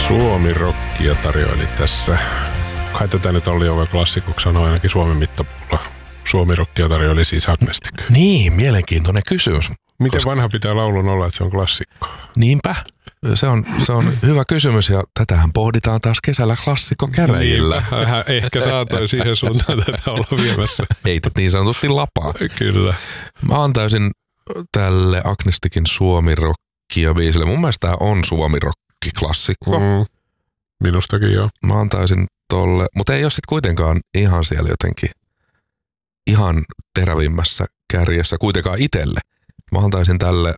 Suomi-rockia tarjoili tässä. Kai tätä nyt oli jo klassikoksi sanoa ainakin Suomen mittapuulla. Suomi-rockia tarjoili siis Agnestik. Niin, mielenkiintoinen kysymys. Miten vanha pitää laulun olla, että se on klassikko? Niinpä. Se on hyvä kysymys ja tätähän pohditaan taas kesällä klassikkokäräjillä. Vähän ehkä saatoin siihen suuntaan tätä olla viemässä. Heitit niin sanotusti lapaa. Kyllä. Mä antaisin tälle Agnestikin Suomi-rockia biisille. Mun mielestä tää on Suomi-rocki-klassikko. Minustakin joo. Mä antaisin tolle, mutta ei ole sit kuitenkaan ihan siellä jotenkin ihan terävimmässä kärjessä kuitenkaan itselle. Mä antaisin tälle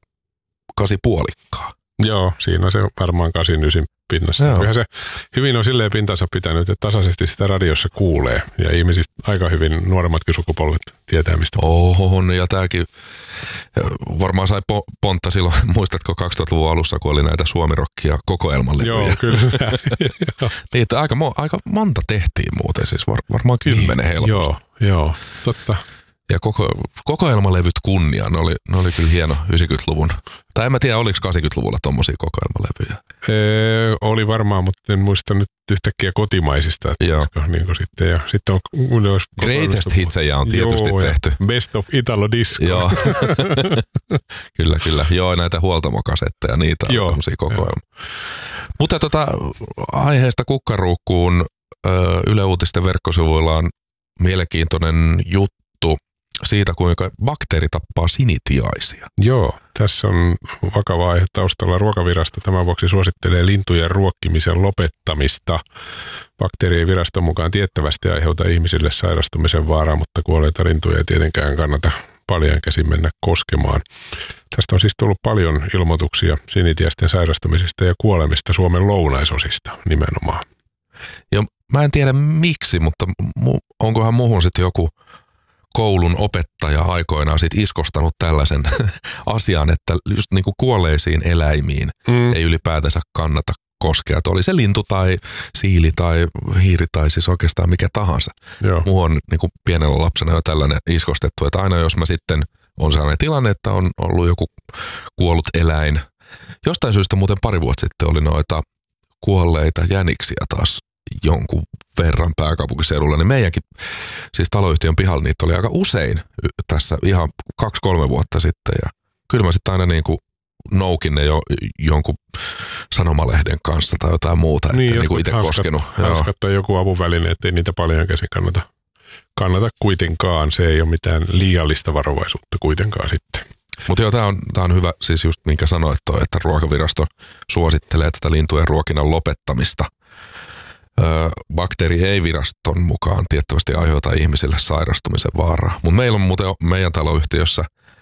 8,5. Joo, siinä se on varmaan 8-9 pinnassa. Kyllähän se hyvin on silleen pintansa pitänyt, että tasaisesti sitä radiossa kuulee. Ja ihmisistä aika hyvin nuoremmatkin sukupolvet tietää, mistä. On, ja tääkin varmaan sai pontta silloin, muistatko 2000-luvun alussa, kun oli näitä Suomi-rockia kokoelmalevyjä. Joo, kyllä. Niitä aika monta tehtiin muuten, siis varmaan 10 helposti. Joo, totta. Ja kokoelmalevyt kunnia, ne oli kyllä hieno 90-luvun. Tai en mä tiedä, oliko 80-luvulla tommosia kokoelmalevyjä. Oli varmaan, mutta en muista nyt yhtäkkiä kotimaisista. Niin sitten, ja sitten on Greatest Hitsejä on tietysti tehty. Best of Italo Disco. Joo. kyllä. Joo, näitä huoltamokasetteja, niitä on semmosia kokoelmia. Mutta aiheesta kukkaruukkuun Yle Uutisten verkkosivuilla on mielenkiintoinen juttu siitä, kuinka bakteeri tappaa sinitiaisia. Joo, tässä on vakava aihe taustalla. Ruokavirasto tämän vuoksi suosittelee lintujen ruokkimisen lopettamista. Bakteeri ei viraston mukaan tiettävästi aiheuta ihmisille sairastumisen vaaraa, mutta kuolleita lintuja ei tietenkään kannata paljain käsin mennä koskemaan. Tästä on siis tullut paljon ilmoituksia sinitiaisten sairastumisista ja kuolemista Suomen lounaisosista nimenomaan. Ja mä en tiedä miksi, mutta onkohan muuhun sitten joku koulun opettaja aikoinaan sit iskostanut tällaisen asian, että just niinku kuolleisiin eläimiin ei ylipäätänsä kannata koskea. Oli se lintu tai siili tai hiiri tai siis oikeastaan mikä tahansa. Muuhun on niinku pienellä lapsena jo tällainen iskostettu, että aina jos mä sitten on sellainen tilanne, että on ollut joku kuollut eläin. Jostain syystä muuten pari vuotta sitten oli noita kuolleita jäniksiä taas jonkun verran pääkaupunkiseudulla, niin meidänkin siis taloyhtiön pihalla niitä oli aika usein tässä ihan 2-3 vuotta sitten ja kyllä mä sitten aina niinku noukin ne jonkun sanomalehden kanssa tai jotain muuta, että niinku itse koskenut. Hanskat tai joku apuväline, ettei niitä paljon käsin kannata kuitenkaan. Se ei ole mitään liiallista varovaisuutta kuitenkaan sitten. Mutta joo, tää on hyvä, siis just minkä sanoit toi, että Ruokavirasto suosittelee tätä lintujen ruokinnan lopettamista. Bakteeri ei viraston mukaan tiettävästi aiheuta ihmisille sairastumisen vaaraa. Mutta meillä on muuten meidän taloyhtiössä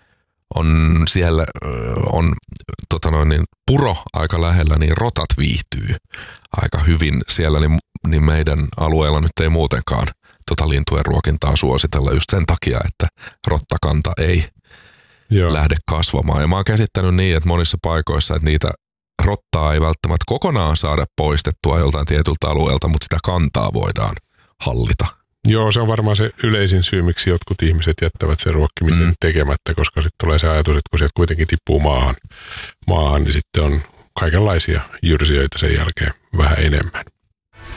puro aika lähellä, niin rotat viihtyy aika hyvin siellä, niin meidän alueella nyt ei muutenkaan lintujen ruokintaa suositella just sen takia, että rottakanta ei lähde kasvamaan. Ja mä oon käsittänyt niin, että monissa paikoissa, että niitä rottaa ei välttämättä kokonaan saada poistettua joltain tietyltä alueelta, mutta sitä kantaa voidaan hallita. Joo, se on varmaan se yleisin syy, miksi jotkut ihmiset jättävät sen ruokkimisen tekemättä, koska sitten tulee se ajatus, että kun sieltä kuitenkin tippuu maahan, niin sitten on kaikenlaisia jyrsijöitä sen jälkeen vähän enemmän.